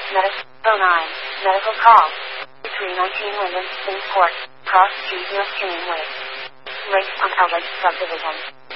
Medical call. 319 Linden, Spaceport, Cross Street, North Canyon Way. Lake on Elwood Subdivision.